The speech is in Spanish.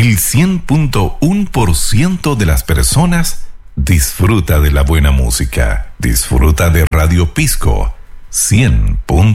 El 100.1% de las personas disfruta de la buena música. Disfruta de Radio Pisco 100.1.